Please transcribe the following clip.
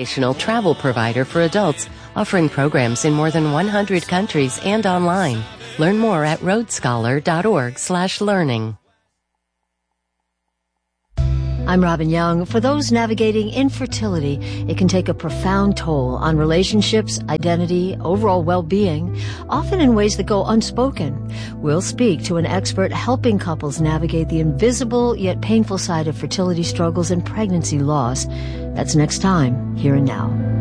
educational travel provider for adults, offering programs in more than 100 countries and online. Learn more at roadscholar.org/learning. I'm Robin Young. For those navigating infertility, it can take a profound toll on relationships, identity, overall well-being, often in ways that go unspoken. We'll speak to an expert helping couples navigate the invisible yet painful side of fertility struggles and pregnancy loss. That's next time, Here and Now.